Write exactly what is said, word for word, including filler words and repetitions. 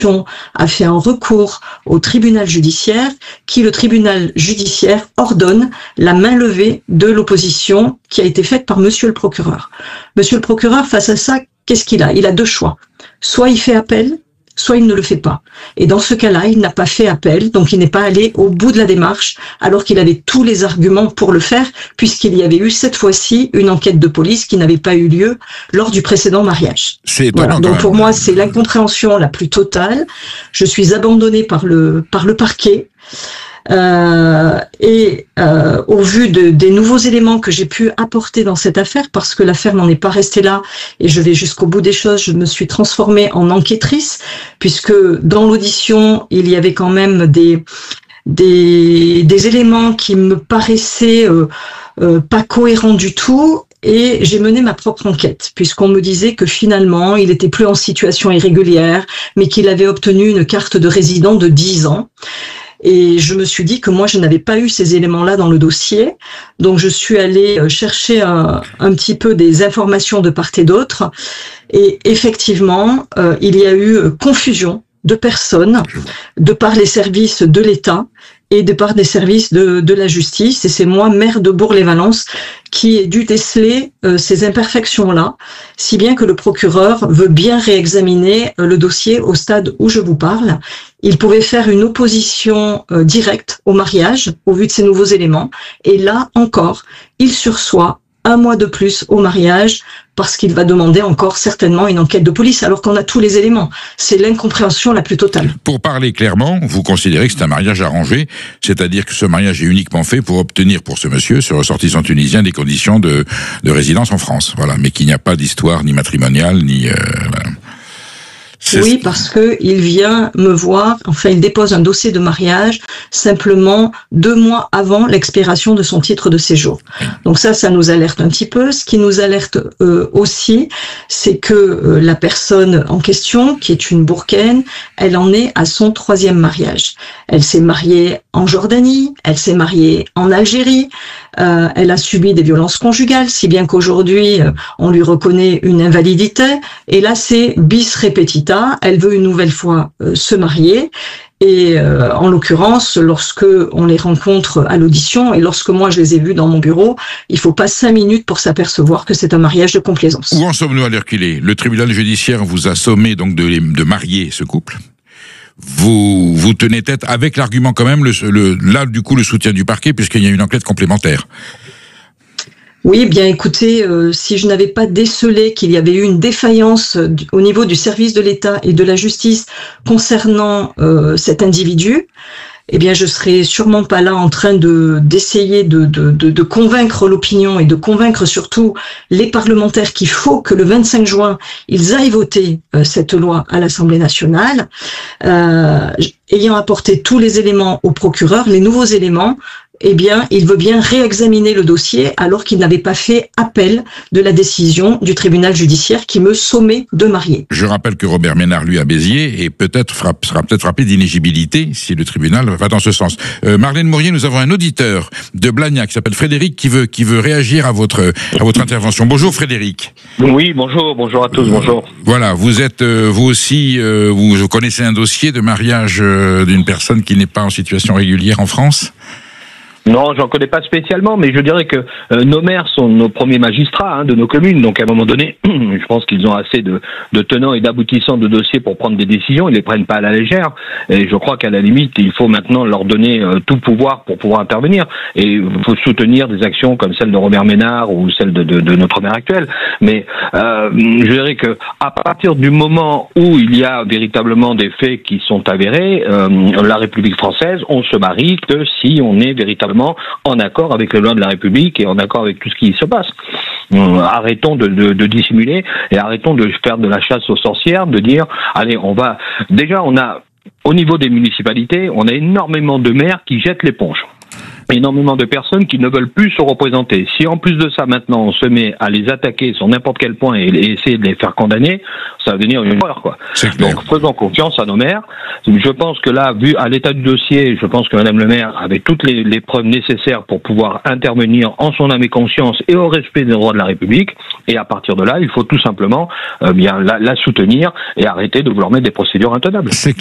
a fait un recours au tribunal judiciaire, qui, le tribunal judiciaire, ordonne la main levée de l'opposition qui a été faite par monsieur le procureur. Monsieur le procureur, face à ça, qu'est-ce qu'il a? Il a deux choix. Soit il fait appel, soit il ne le fait pas. Et dans ce cas-là, il n'a pas fait appel, donc il n'est pas allé au bout de la démarche, alors qu'il avait tous les arguments pour le faire, puisqu'il y avait eu cette fois-ci une enquête de police qui n'avait pas eu lieu lors du précédent mariage. C'est étonnant. Voilà. Donc pour moi, c'est l'incompréhension la plus totale. Je suis abandonnée par le par le parquet. Euh, et euh, au vu de, des nouveaux éléments que j'ai pu apporter dans cette affaire, parce que l'affaire n'en est pas restée là, et je vais jusqu'au bout des choses, je me suis transformée en enquêtrice, puisque dans l'audition, il y avait quand même des des, des éléments qui me paraissaient euh, euh, pas cohérents du tout. Et j'ai mené ma propre enquête, puisqu'on me disait que finalement, il était plus en situation irrégulière, mais qu'il avait obtenu une carte de résident de dix ans. Et je me suis dit que moi, je n'avais pas eu ces éléments-là dans le dossier. Donc, je suis allée chercher un, un petit peu des informations de part et d'autre. Et effectivement, euh, il y a eu confusion de personnes de par les services de l'État et de par des services de, de la justice. Et c'est moi, maire de Bourg-les-Valences, qui ai dû déceler euh, ces imperfections-là, si bien que le procureur veut bien réexaminer euh, le dossier au stade où je vous parle. Il pouvait faire une opposition euh, directe au mariage, au vu de ces nouveaux éléments. Et là encore, il sursoit un mois de plus au mariage, parce qu'il va demander encore certainement une enquête de police, alors qu'on a tous les éléments. C'est l'incompréhension la plus totale. Pour parler clairement, vous considérez que c'est un mariage arrangé, c'est-à-dire que ce mariage est uniquement fait pour obtenir pour ce monsieur, ce ressortissant tunisien, des conditions de, de résidence en France. Voilà, mais qu'il n'y a pas d'histoire ni matrimoniale, ni... Euh, voilà. Oui, parce que il vient me voir, enfin il dépose un dossier de mariage simplement deux mois avant l'expiration de son titre de séjour. Donc ça, ça nous alerte un petit peu. Ce qui nous alerte euh, aussi, c'est que euh, la personne en question, qui est une Bourcaine, elle en est à son troisième mariage. Elle s'est mariée en Jordanie, elle s'est mariée en Algérie, euh, elle a subi des violences conjugales, si bien qu'aujourd'hui, euh, on lui reconnaît une invalidité. Et là, c'est bis repetita. Elle veut une nouvelle fois euh, se marier. Et euh, en l'occurrence, lorsque on les rencontre à l'audition et lorsque moi je les ai vus dans mon bureau, il faut pas cinq minutes pour s'apercevoir que c'est un mariage de complaisance. Où en sommes-nous à l'heure qu'il est? Le tribunal judiciaire vous a sommé donc de, de marier ce couple. Vous vous tenez tête avec l'argument quand même, le, le, là du coup le soutien du parquet, puisqu'il y a une enquête complémentaire. Oui, bien écoutez, euh, si je n'avais pas décelé qu'il y avait eu une défaillance du, au niveau du service de l'État et de la justice concernant euh, cet individu, eh bien je serais sûrement pas là en train de d'essayer de, de, de, de convaincre l'opinion et de convaincre surtout les parlementaires qu'il faut que le vingt-cinq juin, ils aillent voter euh, cette loi à l'Assemblée nationale. Euh, ayant apporté tous les éléments au procureur, les nouveaux éléments, eh bien, il veut bien réexaminer le dossier alors qu'il n'avait pas fait appel de la décision du tribunal judiciaire qui me sommait de marier. Je rappelle que Robert Ménard, lui, à Béziers, et peut-être frappe, sera peut-être frappé d'inéligibilité si le tribunal va dans ce sens. Euh, Marlène Mourier, nous avons un auditeur de Blagnac qui s'appelle Frédéric qui veut qui veut réagir à votre à votre intervention. Bonjour Frédéric. Oui, bonjour, bonjour à tous, bonjour. Voilà, vous êtes euh, vous aussi euh, vous, vous connaissez un dossier de mariage euh, d'une personne qui n'est pas en situation régulière en France? Non, j'en connais pas spécialement, mais je dirais que euh, nos maires sont nos premiers magistrats hein, de nos communes, donc à un moment donné, je pense qu'ils ont assez de, de tenants et d'aboutissants de dossiers pour prendre des décisions, ils les prennent pas à la légère, et je crois qu'à la limite, il faut maintenant leur donner euh, tout pouvoir pour pouvoir intervenir, et il faut soutenir des actions comme celle de Robert Ménard ou celle de, de, de notre maire actuel, mais euh, je dirais que à partir du moment où il y a véritablement des faits qui sont avérés, euh, la République française, on se marie que si on est véritablement en accord avec les lois de la République et en accord avec tout ce qui se passe. Euh, arrêtons de, de, de dissimuler et arrêtons de faire de la chasse aux sorcières, de dire, allez, on va... Déjà, on a, au niveau des municipalités, on a énormément de maires qui jettent l'éponge. énormément de personnes qui ne veulent plus se représenter. Si en plus de ça, maintenant, on se met à les attaquer sur n'importe quel point et, et essayer de les faire condamner, ça va devenir une horreur, quoi. Donc, faisons confiance à nos maires. Je pense que là, vu à l'état du dossier, je pense que Madame le maire avait toutes les, les preuves nécessaires pour pouvoir intervenir en son âme et conscience et au respect des droits de la République. Et à partir de là, il faut tout simplement euh, bien la, la soutenir et arrêter de vouloir mettre des procédures intenables.